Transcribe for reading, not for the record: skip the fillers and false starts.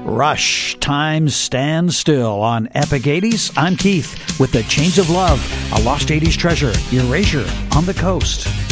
Rush, Time Stands Still on Epic 80s. I'm Keith with the Chains of Love, a lost 80s treasure, Erasure on the Coast.